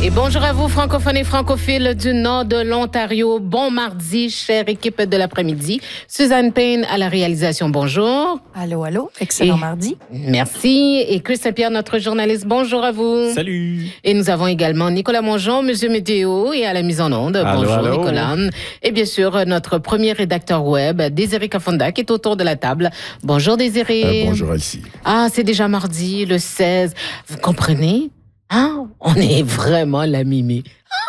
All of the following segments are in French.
Et bonjour à vous, francophones et francophiles du nord de l'Ontario. Bon mardi, chère équipe de l'après-midi. Suzanne Payne à la réalisation, bonjour. Allô, allô. Excellent mardi. Merci. Et Chris Saint-Pierre, notre journaliste, bonjour à vous. Salut. Et nous avons également Nicolas Mongeon, Monsieur Météo, et à la mise en onde. Bonjour, allô. Nicolas. Et bien sûr, notre premier rédacteur web, Désiré Kafonda, qui est autour de la table. Bonjour, Désiré. Bonjour, Elsie. Ah, c'est déjà mardi, le 16. Vous comprenez? Hein? On est vraiment la mi-mai.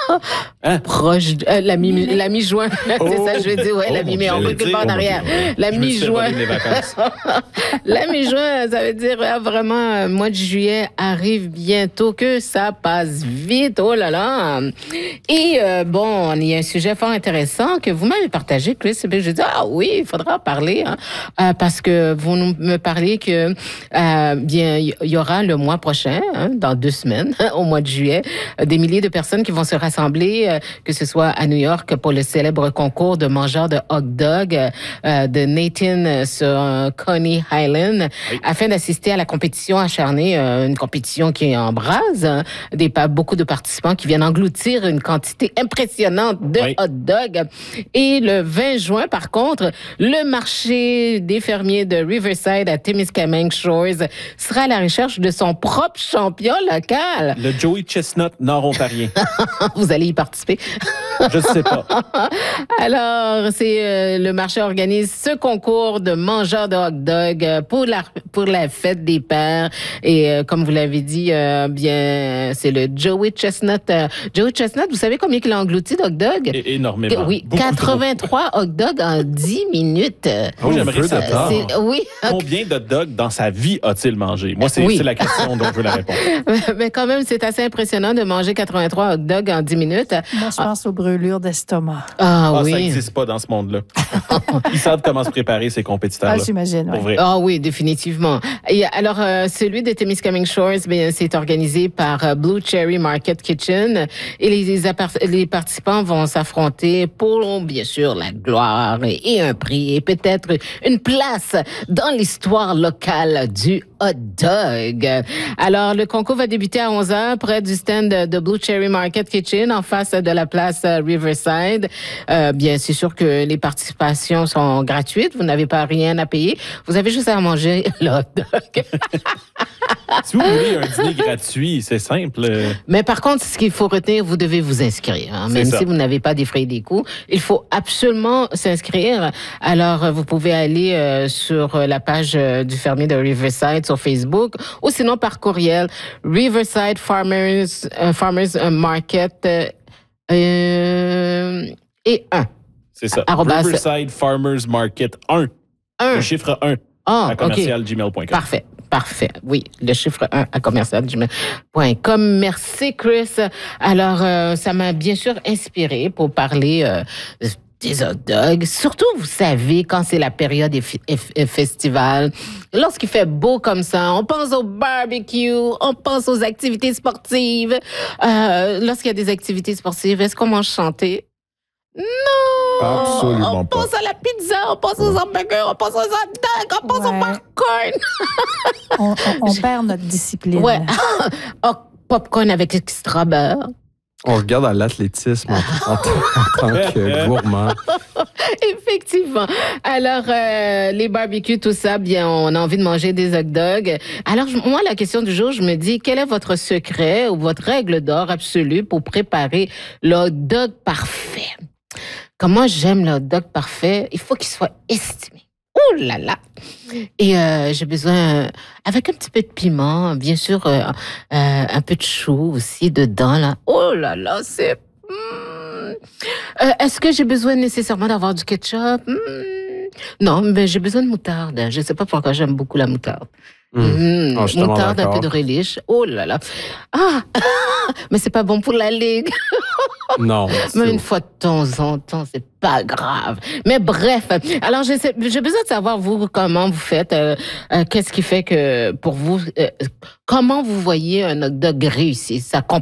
Proche de la mi-juin. C'est ça, je veux dire. Ouais, la mi-mai. On recule pas en arrière. La mi-juin. La mi-juin, ça veut dire vraiment, mois de juillet arrive bientôt, que ça passe vite. Oh là là. Et bon, il y a un sujet fort intéressant que vous m'avez partagé, Chris. Et puis je dis, ah oui, il faudra en parler. Parce que vous me parlez que, bien, il y aura le mois prochain, dans 2 semaines, au mois de juillet, des milliers de personnes qui vont se rassembler, que ce soit à New York pour le célèbre concours de mangeurs de hot dog de Nathan sur Coney Island, afin d'assister à la compétition acharnée, une compétition qui embrase beaucoup de participants qui viennent engloutir une quantité impressionnante de hot dog. Et le 20 juin, par contre, le marché des fermiers de Riverside à Témiscamingue Shores sera à la recherche de son propre champion local. Le Joey Chestnut nord-ontarien. Vous allez y participer? Je ne sais pas. Alors, c'est le marché organise ce concours de mangeurs de hot dog pour la fête des pères. Et comme vous l'avez dit, bien, c'est le Joey Chestnut. Joey Chestnut, vous savez combien il a englouti de hot dog? Énormément. Oui, 83 hot dogs en 10 minutes. Oh, j'aimerais savoir. Oui. Combien de hot dogs dans sa vie a-t-il mangé? Moi, c'est la question dont je veux la réponse. Mais quand même, c'est assez impressionnant de manger 83 hot dogs en 10 minutes. Moi, je pense aux brûlures d'estomac. Oui. Ça n'existe pas dans ce monde-là. Ils savent comment se préparer, ces compétiteurs-là. Ah, j'imagine, Pour vrai. Oui, définitivement. Et alors, celui de Témiscamingue Shores, bien, c'est organisé par Blue Cherry Market Kitchen. Et les participants vont s'affronter pour, bien sûr, la gloire et un prix et peut-être une place dans l'histoire locale du hot dog. Alors, le concours va débuter à 11h près du stand de Blue Cherry Market Kitchen en face de la place Riverside. Bien, c'est sûr que les participations sont gratuites. Vous n'avez pas rien à payer. Vous avez juste à manger le hot dog. Si vous voulez un dîner gratuit, c'est simple. Mais par contre, ce qu'il faut retenir, vous devez vous inscrire. Même si vous n'avez pas des frais et des coûts, il faut absolument s'inscrire. Alors, vous pouvez aller sur la page du fermier de Riverside sur Facebook ou sinon par courriel Riverside Farmers Market et 1. C'est ça. Riverside Farmers Market 1. Le chiffre 1 à commercial@gmail.com. Parfait. Oui, le chiffre 1 à commercial@gmail.com. Merci, Chris. Alors, ça m'a bien sûr inspiré pour parler des hot dogs. Surtout, vous savez, quand c'est la période festivale, lorsqu'il fait beau comme ça, on pense au barbecue, on pense aux activités sportives. Lorsqu'il y a des activités sportives, est-ce qu'on mange chanter? Non! Absolument pas. On pense à la pizza, on pense aux hamburgers, on pense aux hot dogs, on pense au popcorn. on perd notre discipline. Ouais. Popcorn avec extra beurre. On regarde à l'athlétisme en tant que gourmand. Effectivement. Alors, les barbecues, tout ça, bien, on a envie de manger des hot dogs. Alors, moi, la question du jour, je me dis, quel est votre secret ou votre règle d'or absolue pour préparer le hot dog parfait? Comme moi, j'aime le hot dog parfait, il faut qu'il soit estimé. Oh là là! Et j'ai besoin, avec un petit peu de piment, bien sûr, un peu de chou aussi dedans, là. Oh là là, c'est... Est-ce que j'ai besoin nécessairement d'avoir du ketchup? Non, mais j'ai besoin de moutarde. Je ne sais pas pourquoi j'aime beaucoup la moutarde. Moutarde, un peu de relish. Oh là là. Mais c'est pas bon pour la ligue. Non. Mais une fois de temps en temps, c'est pas grave. Mais bref, alors j'ai besoin de savoir, vous, comment vous faites, qu'est-ce qui fait que, pour vous, comment vous voyez un hot dog réussi? Ça